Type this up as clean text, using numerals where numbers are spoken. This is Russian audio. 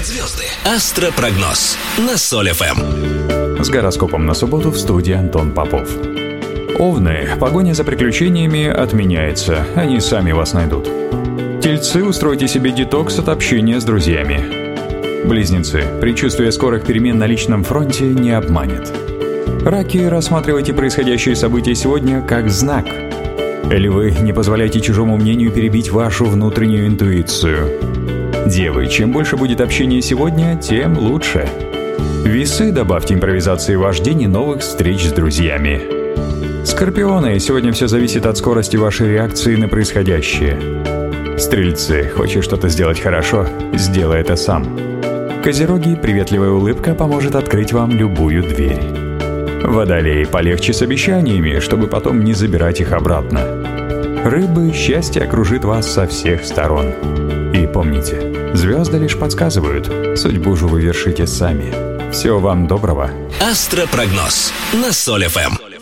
Звезды. Астропрогноз на Соль ФМ. С гороскопом на субботу в студии Антон Попов. Овны, погоня за приключениями отменяется, они сами вас найдут. Тельцы, устройте себе детокс от общения с друзьями. Близнецы, предчувствие скорых перемен на личном фронте не обманет. Раки, рассматривайте происходящие события сегодня как знак. Львы, не позволяйте чужому мнению перебить вашу внутреннюю интуицию. Девы, чем больше будет общения сегодня, тем лучше. Весы, добавьте импровизации в ваш день и новых встреч с друзьями. Скорпионы, сегодня все зависит от скорости вашей реакции на происходящее. Стрельцы, хочешь что-то сделать хорошо, сделай это сам. Козероги, приветливая улыбка поможет открыть вам любую дверь. Водолеи, полегче с обещаниями, чтобы потом не забирать их обратно. Рыбы, счастье окружит вас со всех сторон. И помните, звезды лишь подсказывают, судьбу же вы вершите сами. Всего вам доброго. Астропрогноз на Соль ФМ.